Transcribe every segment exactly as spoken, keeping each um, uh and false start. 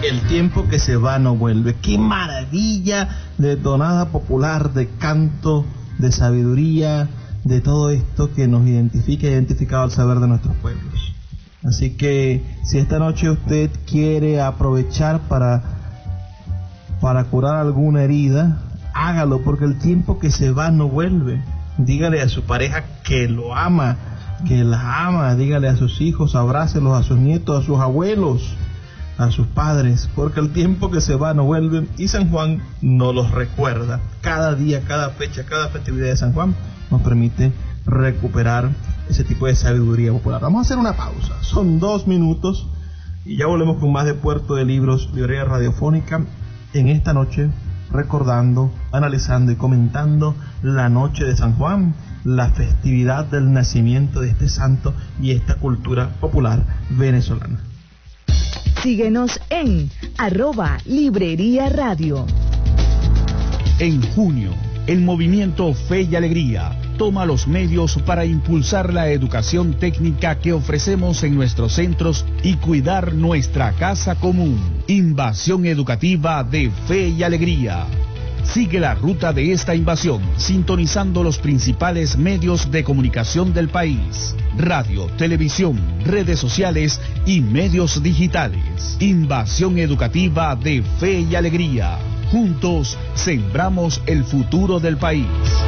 El tiempo que se va no vuelve. ¡Qué maravilla de tonada popular, de canto, de sabiduría, de todo esto que nos identifica, identificado al saber de nuestros pueblos! Así que si esta noche usted quiere aprovechar para, para curar alguna herida, hágalo, porque el tiempo que se va no vuelve. Dígale a su pareja que lo ama, que la ama, dígale a sus hijos, abrácelos, a sus nietos, a sus abuelos, a sus padres, porque el tiempo que se va no vuelve, y San Juan nos los recuerda. Cada día, cada fecha, cada festividad de San Juan nos permite recuperar ese tipo de sabiduría popular. Vamos a hacer una pausa, son dos minutos y ya volvemos con más de Puerto de Libros, librería radiofónica, en esta noche recordando, analizando y comentando la noche de San Juan, la festividad del nacimiento de este santo y esta cultura popular venezolana. Síguenos en arroba Librería Radio. En junio, el movimiento Fe y Alegría toma los medios para impulsar la educación técnica que ofrecemos en nuestros centros y cuidar nuestra casa común. Invasión educativa de Fe y Alegría. Sigue la ruta de esta invasión sintonizando los principales medios de comunicación del país: radio, televisión, redes sociales y medios digitales. Invasión educativa de Fe y Alegría. Juntos sembramos el futuro del país.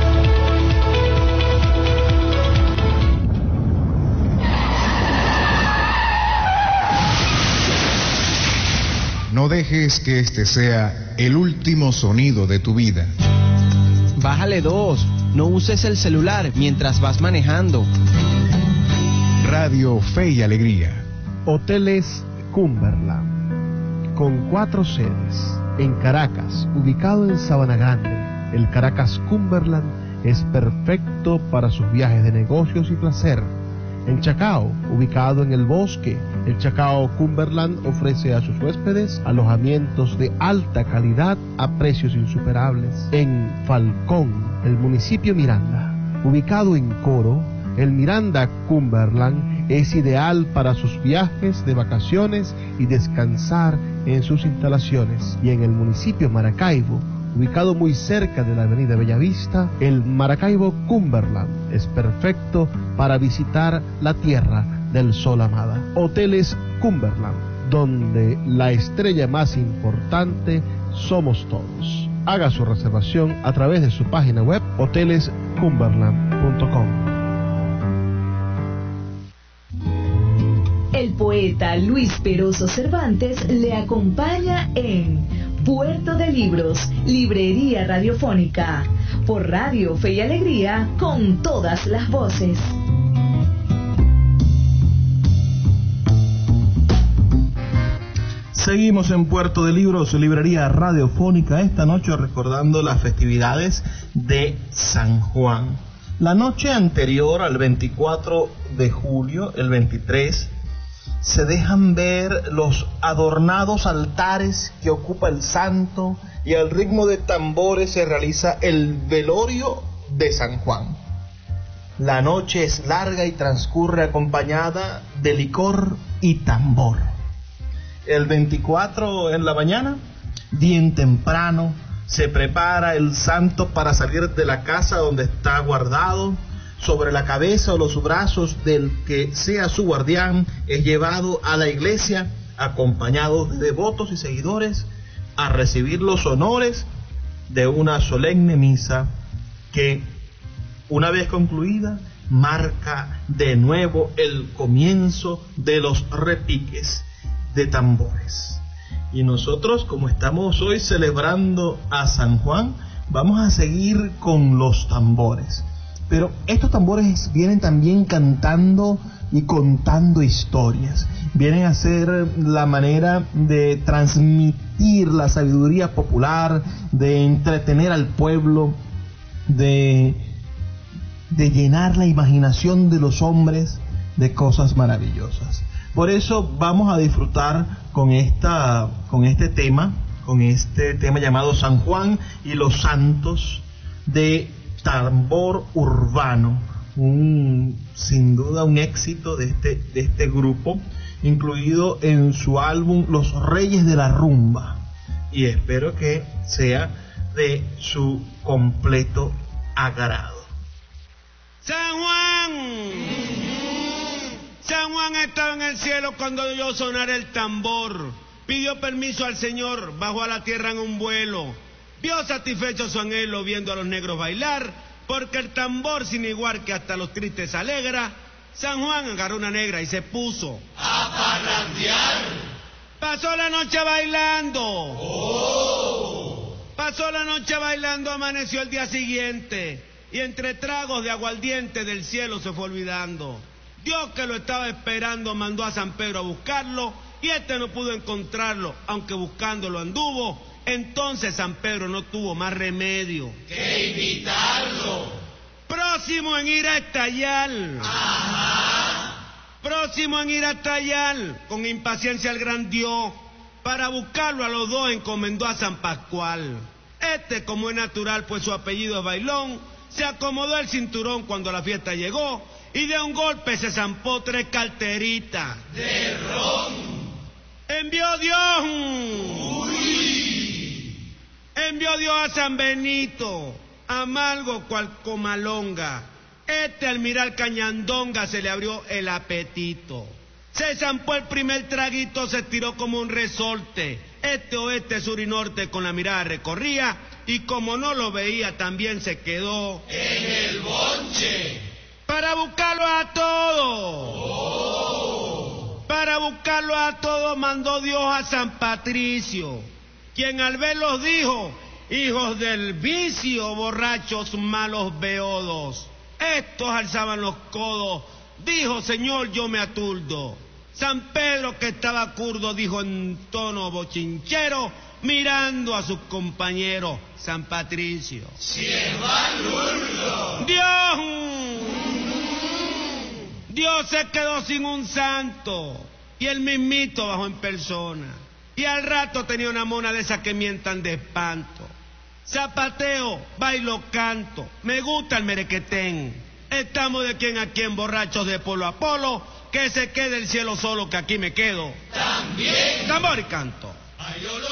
No dejes que este sea el último sonido de tu vida. Bájale dos, no uses el celular mientras vas manejando. Radio Fe y Alegría. Hoteles Cumberland, con cuatro sedes. En Caracas, ubicado en Sabana Grande, el Caracas Cumberland es perfecto para sus viajes de negocios y placer. En Chacao, ubicado en el bosque, el Chacao Cumberland ofrece a sus huéspedes alojamientos de alta calidad a precios insuperables. En Falcón, el municipio Miranda, ubicado en Coro, el Miranda Cumberland es ideal para sus viajes de vacaciones y descansar en sus instalaciones. Y en el municipio Maracaibo, ubicado muy cerca de la avenida Bellavista, el Maracaibo Cumberland es perfecto para visitar la tierra del sol amada. Hoteles Cumberland, donde la estrella más importante somos todos. Haga su reservación a través de su página web hoteles cumberland punto com. El poeta Luis Peroso Cervantes le acompaña en Puerto de Libros, librería radiofónica, por Radio Fe y Alegría, con todas las voces. Seguimos en Puerto de Libros, librería radiofónica, esta noche recordando las festividades de San Juan. La noche anterior al veinticuatro de julio, el veintitrés, se dejan ver los adornados altares que ocupa el santo y al ritmo de tambores se realiza el velorio de San Juan. La noche es larga y transcurre acompañada de licor y tambor. El veinticuatro en la mañana, bien temprano, se prepara el santo para salir de la casa donde está guardado. Sobre la cabeza o los brazos del que sea su guardián es llevado a la iglesia acompañado de devotos y seguidores a recibir los honores de una solemne misa que, una vez concluida, marca de nuevo el comienzo de los repiques de tambores. Y nosotros, como estamos hoy celebrando a San Juan, vamos a seguir con los tambores. Pero estos tambores vienen también cantando y contando historias. Vienen a ser la manera de transmitir la sabiduría popular, de entretener al pueblo, de, de llenar la imaginación de los hombres de cosas maravillosas. Por eso vamos a disfrutar con esta, con este tema, con este tema llamado San Juan y los Santos, de tambor urbano, un, sin duda un éxito de este, de este grupo, incluido en su álbum Los Reyes de la Rumba, y espero que sea de su completo agrado. San Juan, San Juan estaba en el cielo cuando oyó sonar el tambor, pidió permiso al Señor, bajó a la tierra en un vuelo, vio satisfecho su anhelo viendo a los negros bailar, porque el tambor sin igual que hasta los tristes alegra. San Juan agarró una negra y se puso a parrandear. Pasó la noche bailando. Oh. Pasó la noche bailando, amaneció el día siguiente, y entre tragos de aguardiente del cielo se fue olvidando. Dios, que lo estaba esperando, mandó a San Pedro a buscarlo, y este no pudo encontrarlo, aunque buscándolo anduvo. Entonces San Pedro no tuvo más remedio que invitarlo. Próximo en ir a estallar. Ajá. Próximo en ir a estallar, con impaciencia el gran Dios, para buscarlo a los dos encomendó a San Pascual. Este, como es natural, pues su apellido es Bailón, se acomodó el cinturón cuando la fiesta llegó, y de un golpe se zampó tres carteritas de ron. Envió Dios. Uy. Envió Dios a San Benito, amargo cual comalonga. Este, al mirar cañandonga, se le abrió el apetito. Se zampó el primer traguito, se estiró como un resorte. Este, oeste, sur y norte con la mirada recorría, y como no lo veía, también se quedó en el bonche. Para buscarlo a todos. Oh. Para buscarlo a todos mandó Dios a San Patricio, quien al verlos dijo: hijos del vicio, borrachos, malos, beodos. Estos alzaban los codos, dijo: Señor, yo me aturdo. San Pedro, que estaba curdo, dijo en tono bochinchero, mirando a sus compañeros: San Patricio, si es balurdo. Dios, Dios se quedó sin un santo, y él mismito bajó en persona, y al rato tenía una mona de esas que mientan de espanto. Zapateo, bailo, canto, me gusta el merequetén. Estamos de quien a quien, borrachos de polo a polo, que se quede el cielo solo, que aquí me quedo. También. Tambor y canto. Ay,